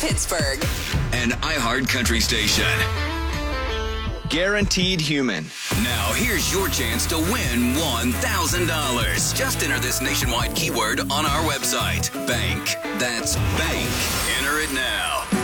Pittsburgh. An iHeart Country station. Guaranteed Human. Now, here's your chance to win $1,000. Just enter this nationwide keyword on our website. Bank. That's bank. Enter it now.